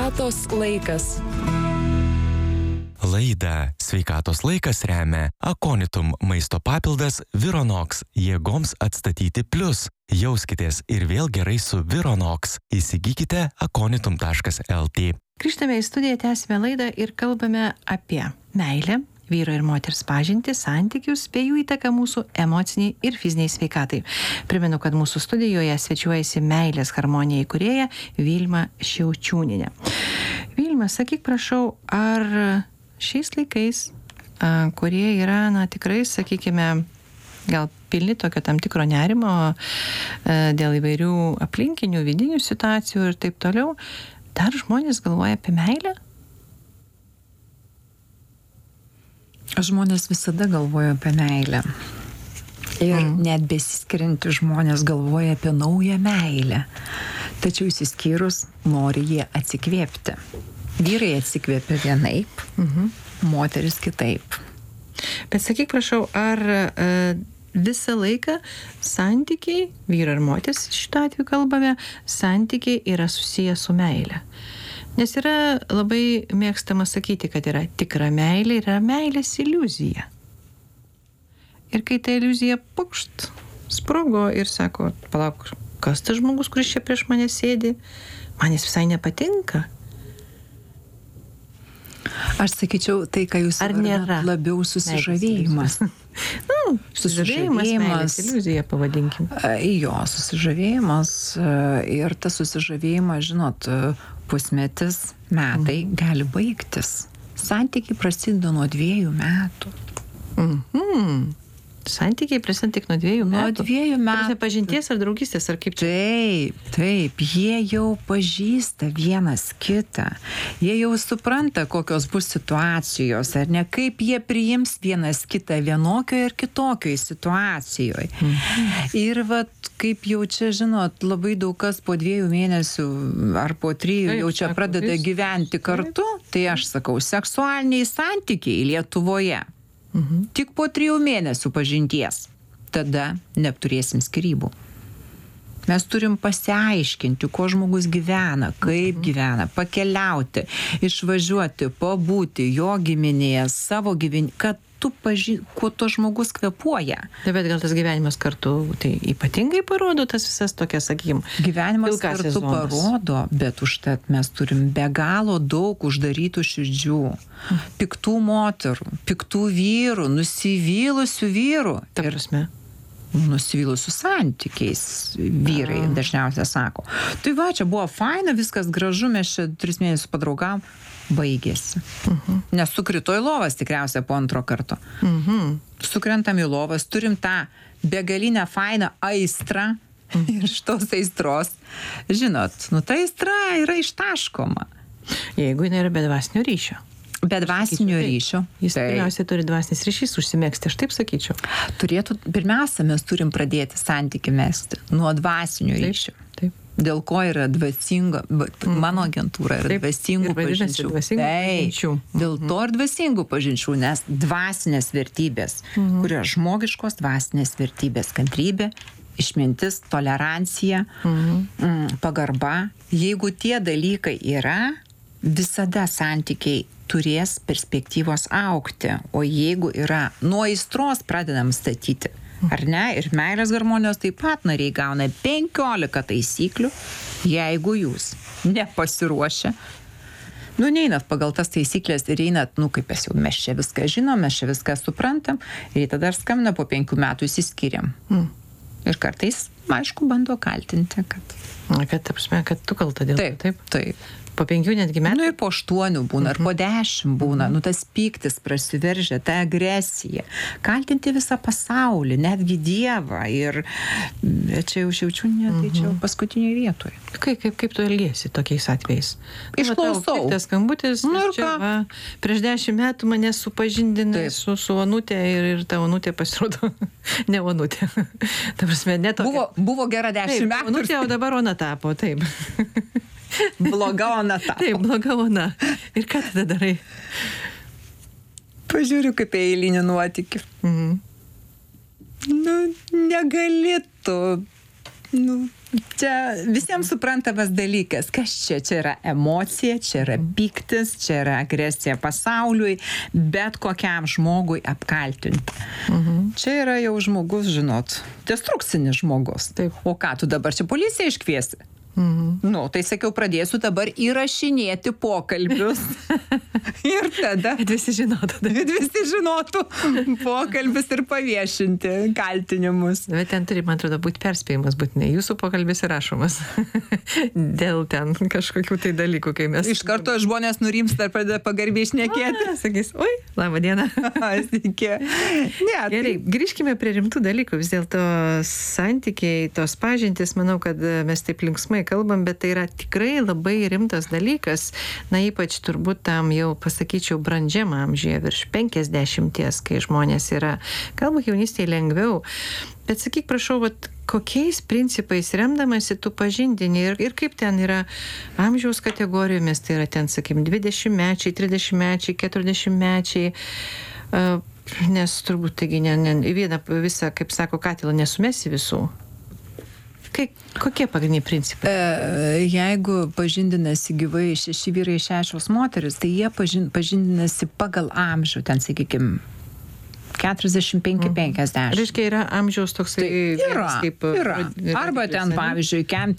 Sveikatos laikas. Laidą Sveikatos laikas remia Aconitum maisto papildas Vironox jėgoms atstatyti plius. Jauskitės ir vėl gerai su Vironox. Įsigykite aconitum.lt. Grįžtame į studiją, tęsime laidą ir kalbame apie meilę, vyro ir moters pažintį, santykius, bei jų įtaką mūsų emociniai ir fiziniai sveikatai. Primenu, kad mūsų studijoje svečiuojasi meilės harmonija įkūrėja Vilma Šiaučiūnienė. Vilma, sakyk prašau, ar šiais laikais, kurie yra, tikrai, sakykime, gal pilni tokio tam tikro nerimo dėl įvairių aplinkinių, vidinių situacijų ir taip toliau, dar žmonės galvoja apie meilę? Žmonės visada galvoja apie meilę. Ir net besiskirianti žmonės galvoja apie naują meilę. Tačiau įsiskyrus nori jie atsikvėpti. Vyrai atsikvėpia vienaip, moteris kitaip. Bet sakyk, prašau, ar visą laiką santykiai, vyro ir moters šituo atveju kalbame, santykiai yra susiję su meile? Nes yra labai mėgstama sakyti, kad yra tikra meilė, yra meilės iliuzija. Ir kai ta iliuzija pukšt, sprogo ir sako, palauk, kas tas žmogus, kuris čia prieš mane sėdi, man jis visai nepatinka. Aš sakyčiau, tai, ką jūs nėra labiau susižavėjimas. Susižavėjimas, meilės iliuzija, pavadinkim. Jo, susižavėjimas ir tas susižavėjimas, žinot, pusmetis, metai gali baigtis. Santykiai prasideda nuo 2 metų. Santykiai prasideda tik nuo 2 metų? Nuo 2 metų. Pažinties ar draugystės, ar kaip čia? Taip, jie jau pažįsta vienas kitą. Jie jau supranta, kokios bus situacijos, ar ne, kaip jie priims vienas kitą vienokioje ir kitokioje situacijoje. Ir kaip jau čia, žinot, labai daug kas po 2 mėnesių ar po 3 jau čia pradeda gyventi kartu, tai aš sakau, seksualiniai santykiai Lietuvoje. Tik po 3 mėnesių pažinties. Tada neturėsim skyrybų. Mes turim pasiaiškinti, ko žmogus gyvena, kaip gyvena, pakeliauti, išvažiuoti, pabūti jo giminėje, savo giminėje, kad tu kuo to žmogus kvėpuoja. Tai bet gal tas gyvenimas kartu, tai ypatingai parodo tas visas tokias, sakykim, gyvenimas kartu parodo, bet užtat mes turim be galo daug uždarytų širdžių, piktų moterų, piktų vyrų, nusivylusių vyrų. Ta prasme? Nusivylusių santykiais vyrai dažniausiai sako. Tai va, čia buvo faina, viskas gražu, mes čia 3 mėnesius padraugavom. Baigėsi. Nes sukrito į lovas tikriausiai po 2 karto. Sukrentam į lovas, turim tą begalinę fainą aistrą ir šitos aistros. Žinot, ta aistra yra ištaškoma. Jeigu jinai yra be dvasinio ryšio. Be dvasinio ryšio. Jis pirmiausia turi dvasinis ryšys užsimegzti, aš taip sakyčiau. Pirmiausia, mes turim pradėti santykį mesti nuo dvasinio ryšio. Taip. Dėl ko yra dvasingo, mano agentūra yra dvasingų pažinčių. Dėl to ir dvasingų pažinčių, nes dvasinės vertybės, kurios žmogiškos dvasinės vertybės, kantrybė, išmintis, tolerancija, pagarba. Jeigu tie dalykai yra, visada santykiai turės perspektyvos augti. O jeigu yra nuo aistros pradedam statyti, ar ne? Ir meilės harmonijos taip pat nariai gauna 15 taisyklių, jeigu jūs nepasiruošę, neinat pagal tas taisyklės ir einat, kaip mes čia viską žinom, mes čia viską suprantam, ir tada dar skambina po 5 metų įsiskiriam. Ir kartais, aišku, bando kaltinti, kad... Kad tu kalta dėl to, taip. Po 5 netgi metų? Ir po 8 būna, ir po 10 būna. Tas pyktis prasiveržia, ta agresija. Kaltinti visą pasaulį, netgi Dievą. Ir čia jau Šiaučiūnienė, tai čia jau paskutinėje vietoje. Kaip tu elgiesi tokiais atvejais? Išklausau. Tas skambutis, prieš 10 metų mane supažindinai su Onutė ir ta Onutė pasirodo ne Onutė. Ta prasme, ne tokia. Buvo gera 10 metų. Onutė, o dabar Ona tapo, taip. Bloga Ona tapo. Taip, bloga Ona. Ir ką tada darai? Pažiūriu kaip eilinį nuotykį. Negali tu Čia visiems suprantamas dalykas, kas čia yra emocija, čia yra pyktis, čia yra agresija pasauliui, bet kokiam žmogui apkaltinti. Čia yra jau žmogus, žinot, destrukcinis žmogus. Taip. O ką tu dabar čia policiją iškviesi? Nu, tai sakiau, pradėsiu dabar įrašinėti pokalbius. Ir tada... Kad visi žinotų pokalbis ir paviešinti kaltinimus. Bet ten turi, man atrodo, būti perspėjimas būtinai. Jūsų pokalbis įrašomas. Dėl ten kažkokių tai dalykų, kai mes... Iš karto žmonės nurimsta ir pradeda pagarbiai šnekėti. Sakys, oi, labą dieną. Sveiki. Gerai, grįžkime prie rimtų dalykų. Vis dėlto santykiai, tos pažintys, manau, kad mes taip linksmai kalbam, bet tai yra tikrai labai rimtas dalykas. Na, ypač turbūt tam jau, pasakyčiau, brandžiam amžiuje, virš 50, kai žmonės yra, galbūt jaunystėje lengviau. Bet sakyk, prašau, kokiais principais remdamasi tu pažindini ir kaip ten yra amžiaus kategorijomis, tai yra ten, sakykim, 20-mečiai, 30-mečiai, 40-mečiai, nes turbūt taigi į vieną visą, kaip sako, katilą nesumesi visų. Kokie pagrindiniai principai? Jeigu pažindinasi gyvai 6 vyrai, 6 moteris, tai jie pažindinasi pagal amžių, ten, sakykime, 45-50. Reiškia, yra amžiaus toksai... Tai yra. Arba ten, pavyzdžiui,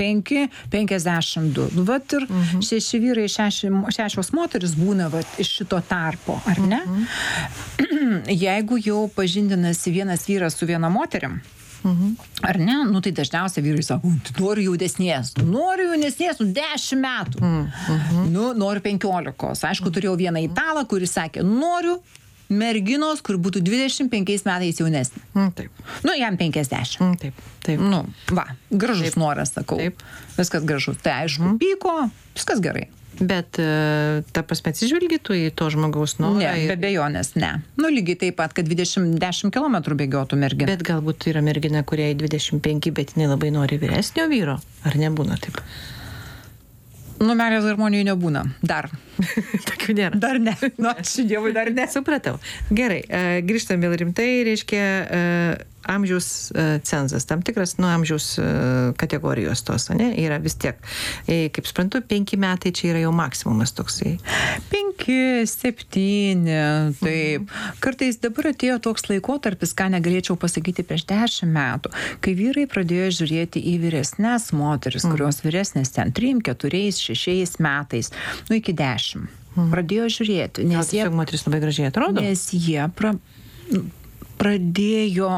52. Vat ir 6 vyrai, 6 moteris būna vat, iš šito tarpo, ar ne? Jeigu jau pažindinasi vienas vyras su viena moterim, ar ne? Nu, tai dažniausiai vyrai sako, noriu jaunesnės, 10 metų, nu, noriu 15. Aišku, turėjau vieną italą, kuris sakė, noriu merginos, kur būtų 25 metais jaunesnė. Taip. Nu, jam 50. Taip, taip. Nu, va, gražus Taip. Noras, sakau. Taip. Viskas gražus. Tai aišku, pyko, viskas gerai. Bet ta prasme atsižvelgi tu į to žmogaus norą? Ne, be abejonės, ne. Nu, lygiai taip pat, kad 10 km bėgiotų mergina. Bet galbūt yra mergina, kuriai 25, bet jinai labai nori vyresnio vyro. Ar nebūna taip? Nu, meilės harmonijų nebūna. Dar. Tokių nėra. Dar ne. Nu, ačiū Dievui, dar ne. Supratau. Gerai, grįžtam vėl rimtai, reiškia amžiaus cenzas, tam tikras nuo amžiaus kategorijos tos, ne, yra vis tiek. Kaip suprantu, 5 metai čia yra jau maksimumas toksai. 5, 7, taip. Kartais dabar atėjo toks laikotarpis, ką negalėčiau pasakyti prieš 10 metų, kai vyrai pradėjo žiūrėti į vyresnes moteris, kurios vyresnės ten 3, 4, 6 metais, nu iki 10. Pradėjo žiūrėti, nes jie... moteris labai gražiai atrodo? Nes jie pradėjo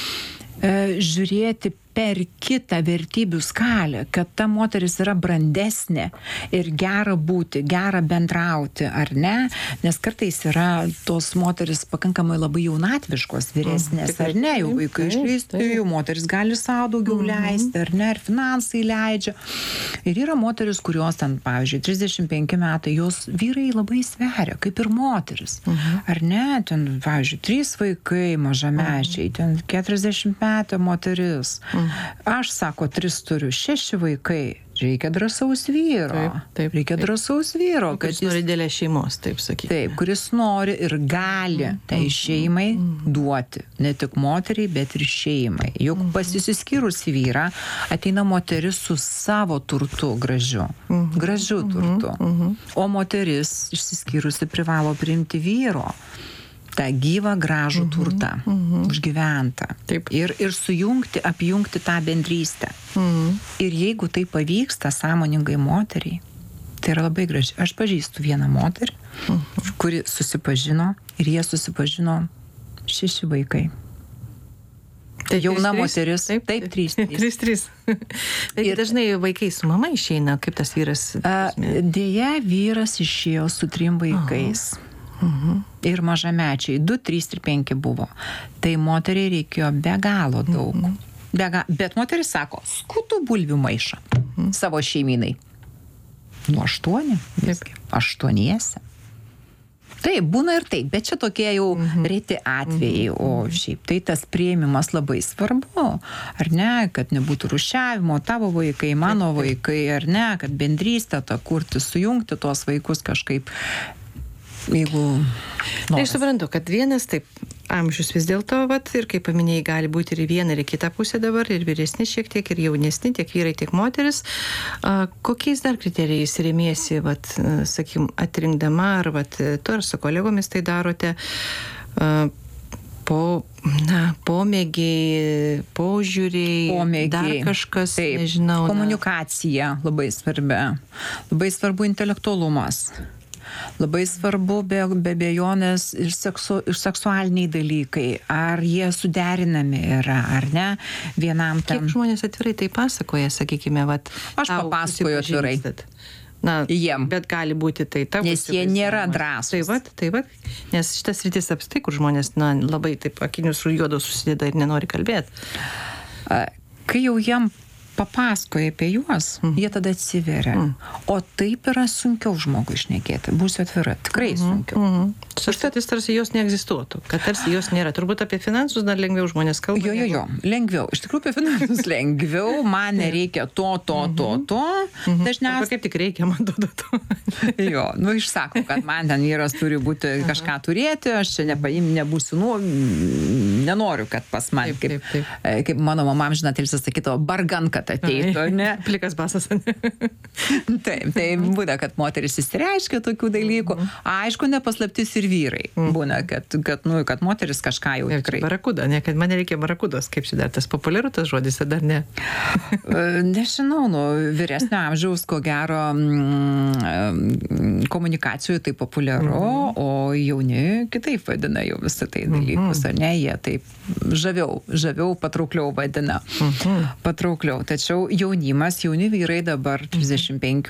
žiūrėti per kitą vertybių skalę, kad ta moteris yra brandesnė ir gera būti, gera bendrauti, ar ne? Nes kartais yra tos moteris pakankamai labai jaunatviškos, vyresnės, ar ne? Jau vaikai išleisti, jau moteris gali savo daugiau leisti, ar ne? Ir finansai leidžia. Ir yra moteris, kurios ten, pavyzdžiui, 35 metai, jos vyrai labai sveria, kaip ir moteris. Ar ne? Ten, pavyzdžiui, 3 vaikai mažamečiai, ten 40 metų moteris. Aš, sako, 3 turiu, 6 vaikai. Reikia drąsaus vyro. Taip. Reikia drąsaus vyro. Kuris nori dėlė šeimos, taip sakyti. Taip, kuris nori ir gali tai šeimai duoti. Ne tik moteriai, bet ir šeimai. Juk pasisiskyrus vyrą ateina moteris su savo turtu gražiu. Gražiu turtu. O moteris išsiskyrusi privalo priimti vyro tą gyvą, gražų turtą, užgyventą. Taip. Ir sujungti, apjungti tą bendrystę. Ir jeigu tai pavyksta sąmoningai moteriai, tai yra labai gražiai. Aš pažįstu vieną moterį, kuri susipažino ir jie susipažino 6 vaikai. Tai jauna moteris. Taip, 3. 3. Ir dažnai vaikai su mama išeina, kaip tas vyras? Dėja, vyras išėjo su 3 vaikais. Ir mažamečiai, 2, 3 ir 5 buvo. Tai moteriai reikėjo be galo daug. Bet moteris sako, skutų bulvių maišą savo šeiminai. Nu, 8, visgi. 8. Taip, būna ir taip, bet čia tokie jau reti atvejai, o šiaip tai tas priėmimas labai svarbu, ar ne, kad nebūtų rūšiavimo, tavo vaikai, mano vaikai, ar ne, kad bendrystę tą kurti, sujungti tuos vaikus kažkaip. Jeigu... Tai aš suprantu, kad vienas taip amžius vis dėlto, ir kaip paminėjai, gali būti ir viena, ir kita pusė dabar, ir vyresni šiek tiek, ir jaunesni, tiek vyrai, tiek moteris. Kokiais dar kriterijais remiesi, sakykim, atrinkdama, ar tu ar su kolegomis tai darote, pomėgiai, požiūriai, dar kažkas, taip, nežinau. Komunikacija labai svarbi. Labai svarbu intelektualumas. Labai svarbu be abejonės ir seksualiniai dalykai, ar jie suderinami yra, ar ne, vienam tam. Kiek žmonės atvirai tai pasakoja, sakykime, aš papasakoju atvirai. Jiem. Bet gali būti tai tavo. Nes jie nėra drąsūs. Tai va, nes šitas rytis apstai, kur žmonės labai taip akinius juodos susideda ir nenori kalbėti. Kai jau jiem papasakoja apie juos, jie tada atsiveria. O taip yra sunkiau žmogui šnekėti. Būsiu atvira, tikrai sunkiau. Sustatis tarsi jos neegzistuotų, kad tarsi jos nėra. Turbūt apie finansus dar lengviau žmonės kalba. Jo, lengviau. Iš tikrųjų apie finansus lengviau. Man nereikia to. Dažniausiai kaip tik reikia, man to. Jo, išsako, kad man ten vyras turi būti kažką turėti, aš čia nebūsiu, nenoriu, kad pas man, kaip mano mama amžinatilsį sakydavo, barganka ateitų, ne? Plikas basas. Taip, tai būna, kad moteris įsireiškia tokių dalykų. Aišku, nepaslaptis ir vyrai. Būna, kad moteris kažką jau tikrai. Barakuda, ne, kad man nereikia barakudos. Kaip čia dar tas populiarus tas žodis, ar dar ne? Nežinau, vyresnio amžiaus, ko gero, komunikacijų tai populiaru, o jauni kitaip vadina jau visą tai dalykus, ar ne? Jie taip žaviau, patraukliau vadina. Patraukliau. Tačiau jauni vyrai dabar 35,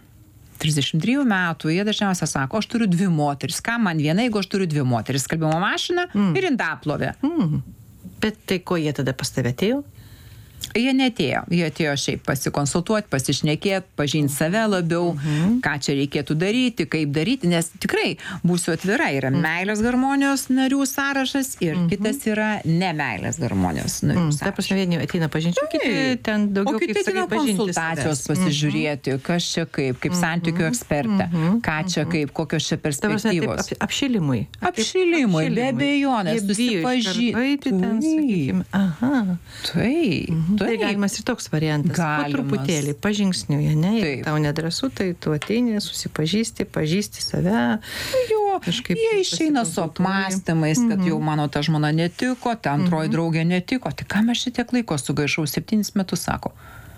33 metų, jie dažniausiai sako, aš turiu 2 moteris. Ką man viena, jeigu aš turiu 2 moteris? Skalbimo mašiną ir indaplovę. Bet tai ko jie tada pas tave atėjo? Jie neatėjo. Jie atėjo šiaip pasikonsultuoti, pasišnekėti, pažinti save labiau, ką čia reikėtų daryti, kaip daryti, nes tikrai, būsiu atvira, yra meilės harmonijos narių sąrašas ir kitas yra nemeilės harmonijos narių sąrašas. Ta prasme, vieni ateina pažinti, kiti ten daugiau kaip sakai, konsultacijos pasižiūrėti, kas čia kaip santykių ekspertė, ką čia kaip, kokios čia perspektyvos. Apšilimui. Apšilimui, be abejonės, susipažinti. Tai galimas ir toks variantas. Po truputėlį, pažingsniuje, ne? Jeigu tau nedrąsu, tai tu ateini, susipažįsti, pažįsti save. Jo, jie išeina su apmąstymais, kad jau mano ta žmona netiko, ta antroji draugė netiko. Tai kam aš šitiek laiko sugaišau? 7 metus, sako.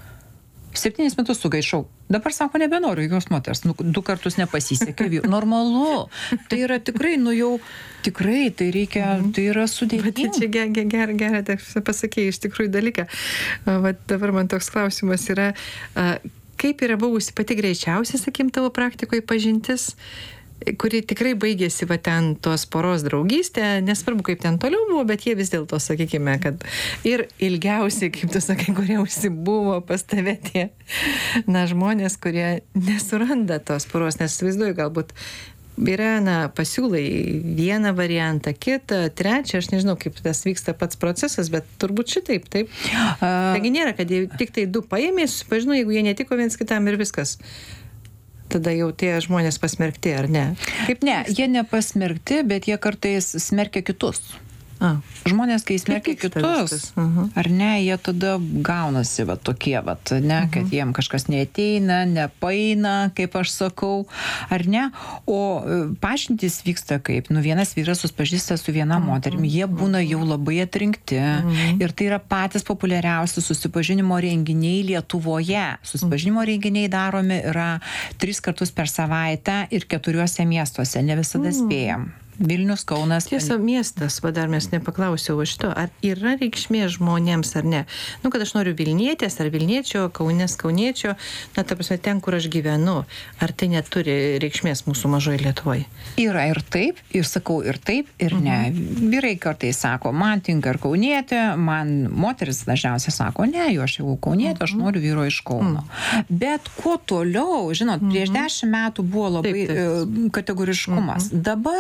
7 metus sugaišau. Dabar sako, nebenoriu jos moters. 2 kartus nepasisekė. Normalu. Tai yra tikrai, jau tikrai, tai reikia, tai yra sudėtinga. Čia gerai, pasakėjai iš tikrųjų dalyką. Dabar man toks klausimas yra, kaip yra buvusi pati greičiausia, sakykim, tavo praktikoje pažintis, kuri tikrai baigėsi ten tos poros draugystė, nesvarbu kaip ten toliau buvo, bet jie vis dėlto, sakykime, kad ir ilgiausiai, kaip tu sakai, kurie užsibuvo pas tave tie, žmonės, kurie nesuranda tos poros, nes vaizduoju, galbūt yra, pasiūlai vieną variantą, kitą, trečią, aš nežinau, kaip tas vyksta pats procesas, bet turbūt šitaip, taip. Taigi nėra, kad tik tai 2 paėmė, susipažino, jeigu jie netiko viens kitam ir viskas. Tada jau tie žmonės pasmerkti, ar ne? Kaip ne, jie nepasmerkti, bet jie kartais smerkia kitus. Žmonės, kai smerkia kitus, ar ne, jie tada gaunasi tokie, ne, kad jiem kažkas neateina, nepaina, kaip aš sakau, ar ne, o pažintys vyksta kaip, vienas vyras susipažįsta su viena moterimi, jie būna jau labai atrinkti ir tai yra patys populiariausi susipažinimo renginiai Lietuvoje. Susipažinimo renginiai daromi yra 3 kartus per savaitę ir 4 miestuose, ne visada spėjam. Vilnius, Kaunas. Tiesa, miestas, dar mes nepaklausiau iš to, ar yra reikšmė žmonėms ar ne. Kad aš noriu Vilnietės ar Vilniečio, Kauniečio, ta prasme, ten, kur aš gyvenu, ar tai neturi reikšmės mūsų mažoje Lietuvoje? Yra ir taip, ir sakau ir taip, ir ne. Vyrai kartais sako, man tinka ir Kaunietė, man moteris dažniausiai sako, ne, aš jau Kaunietė, aš noriu vyro iš Kauno. Bet kuo toliau, žinot, prieš 10 metų buvo labai kategoriškumas. Dabar atsirado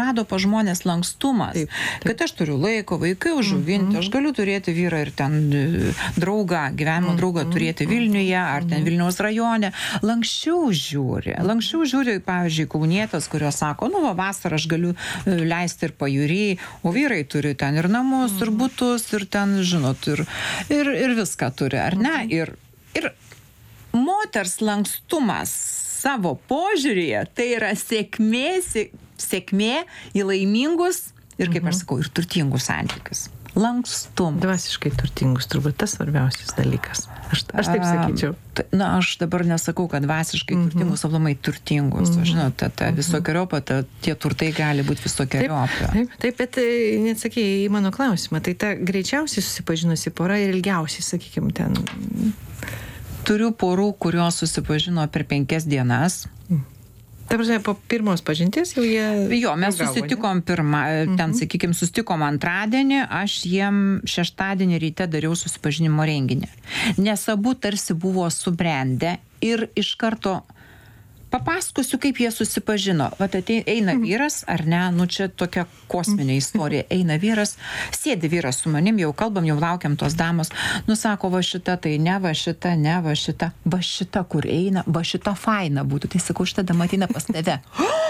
atsirado pa žmonės lankstumas, kad aš turiu laiko, vaikai užauginti, aš galiu turėti vyrą ir ten draugą, gyvenimo draugą turėti Vilniuje ar ten Vilniaus rajone. Lankščiau žiūri, pavyzdžiui, kaunietas, kurios sako, nu, vasarą aš galiu leisti ir pajūry, o vyrai turi ten ir namus, ir butus, ir ten, žinot, ir viską turi, ar ne? Ir moters lankstumas savo požiūrėje, tai yra sėkmė į laimingus ir, kaip aš sakau, ir turtingus santykius. Lankstumas. Dvasiškai turtingus, turbūt tas svarbiausias dalykas. Aš taip sakyčiau. Na, aš dabar nesakau, kad dvasiškai turtingus, aplamai turtingus. Žinote, visokiojopą, tie turtai gali būti visokiojopą. Taip, bet neatsakėjai į mano klausimą. Tai ta greičiausiai susipažinusi pora ir ilgiausiai, sakykime, ten... Turiu porų, kurios susipažino per 5 dienas. Ta prasme, po pirmos pažinties jau jie... Jo, mes susitikom ten, sakykime, susitikom antradienį, aš jiem šeštadienį ryte dariau susipažinimo renginį. Nes abu tarsi buvo subrendę ir iš karto papasakosiu, kaip jie susipažino. Vat eina vyras, ar ne, nu čia tokia kosminė istorija. Eina vyras, sėdi vyras su manim, jau kalbam, jau laukiam tos damos. Nu sako, va šita, tai ne, va šita, ne, va šita. Va šita, kur eina, va šita faina būtų. Tai sakau, šita dama ateina pas tave.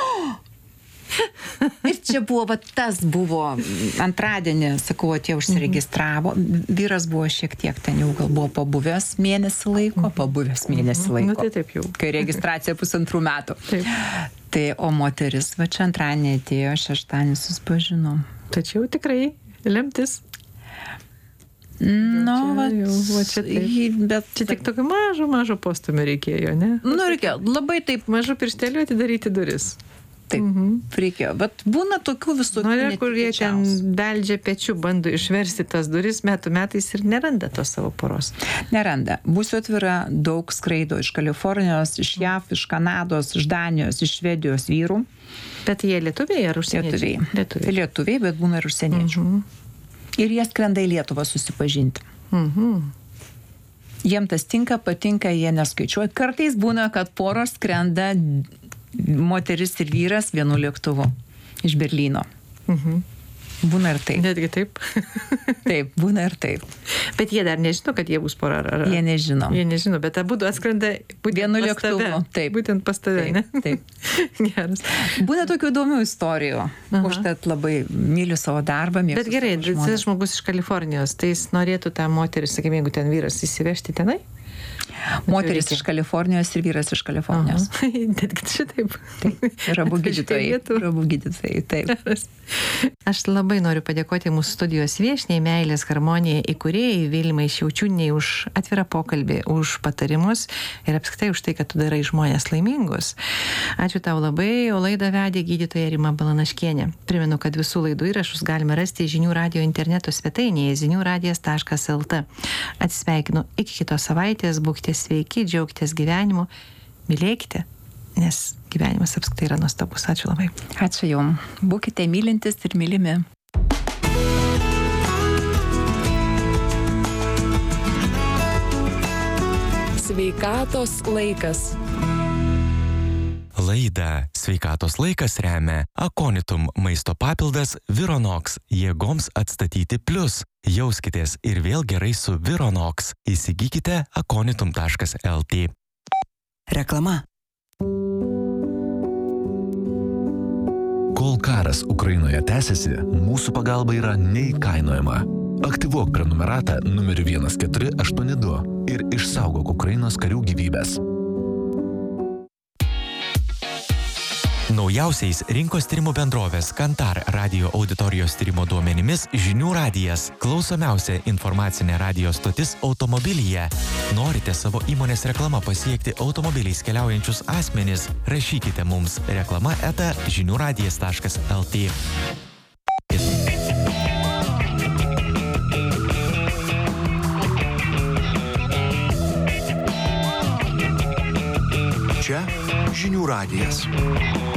Ir čia buvo, va tas buvo antradienį, sakau, atėjo užsiregistravo. Vyras buvo šiek tiek ten jau gal buvo pabuvęs mėnesį laiko. Nu, tai taip jau. Kai registracija 1,5 metų. Taip. Tai, o moteris, va čia antradienį atėjo, šeštadienį susipažino. Tačiau tikrai lemtis. Nu, va čia taip. Bet čia tik tokio mažo postumio reikėjo, ne? Nu, reikėjo labai taip mažu piršteliu atidaryti duris. Taip, reikėjo. Bet būna tokių visokių netikėčiausių. Kur jie ten beldžia pečių, bando išversti tas duris metais ir neranda tos savo poros. Neranda. Būsiu atvira, daug skraido iš Kalifornijos, iš JAV, iš Kanados, iš Danijos, iš Švedijos vyrų. Bet jie lietuviai ar užsieniečiai? Lietuviai, bet būna ir užsieniečių. Ir jie skrenda į Lietuvą susipažinti. Jiem tas patinka, jie neskaičiuoja. Kartais būna, kad poros skrenda moteris ir vyras vienu lėktuvu iš Berlyno. Būna ir taip. Netgi taip? Taip, būna ir taip. Bet jie dar nežino, kad jie bus pora. Jie nežino. Jie nežino, bet abudu atskrenda vienu lėktuvu. Taip. Būtent pas tave, ne? Taip. Geras. Būna tokių įdomių istorijų. Užtat labai myliu savo darbą. Bet gerai, tas žmogus iš Kalifornijos, tai jis norėtų tą moterį, sakykime, jeigu ten vyras įsivežti tenai? Moteris iš Kalifornijos ir vyras iš Kalifornijos. Netgi šitaip. Ir abu gydytojai. Taip. Aš labai noriu padėkoti mūsų studijos viešniai, Meilės harmonija įkūrėjai Vilmai Šiaučiūniai už atvirą pokalbį, už patarimus ir apskritai už tai, kad tu darai žmonės laimingus. Ačiū tau labai, o laidą vedė gydytoja Rima Balanaškienė. Primenu, kad visų laidų įrašus galime rasti Žinių radijo interneto svetainėje ziniuradijas.lt. Atsisveikinu iki kitos savaitės, būkite sveiki, džiaugitės gyvenimu, mylėkite, nes gyvenimas apskritai yra nuostabus. Ačiū labai. Ačiū jums. Būkite mylintis ir mylimi. Sveikatos laikas. Laidą Sveikatos laikas remia Akonitum maisto papildas Vironox jėgoms atstatyti plius. Jauskitės ir vėl gerai su Vironox. Įsigykite akonitum.lt. Reklama. Kol karas Ukrainoje tęsiasi, mūsų pagalba yra neįkainojama. Aktyvuok prenumeratą numeriu 1482 ir išsaugok Ukrainos karių gyvybės. Naujausiais rinkos tyrimų bendrovės Kantar radio auditorijos tyrimo duomenimis Žinių radijas – klausomiausia informacinė radio stotis automobilyje. Norite savo įmonės reklama pasiekti automobiliais keliaujančius asmenis? Rašykite mums reklama@žiniuradijas.lt. Čia Žinių radijas.